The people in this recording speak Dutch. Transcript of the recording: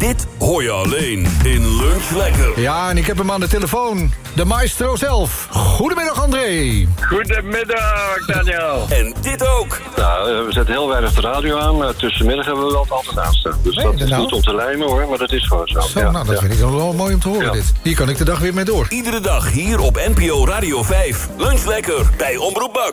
Dit hoor je alleen in Lunch Lekker. Ja, en ik heb hem aan de telefoon. De maestro zelf. Goedemiddag, André. Goedemiddag, Daniel. En dit ook. Nou, we zetten heel weinig de radio aan, maar tussenmiddag hebben we wel altijd aanstaan. Dus Nee, dat is nou? niet om te lijmen hoor, maar dat is gewoon zo. Zo, nou, dat vind ik wel mooi om te horen, dit. Hier kan ik de dag weer mee door. Iedere dag hier op NPO Radio 5. Lunch Lekker bij Omroep Max.